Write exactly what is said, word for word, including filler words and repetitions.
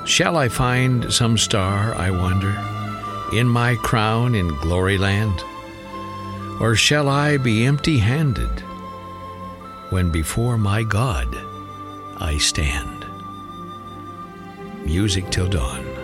Shall I find some star, I wonder, in my crown in glory land? Or shall I be empty-handed when before my God I stand? Music till dawn.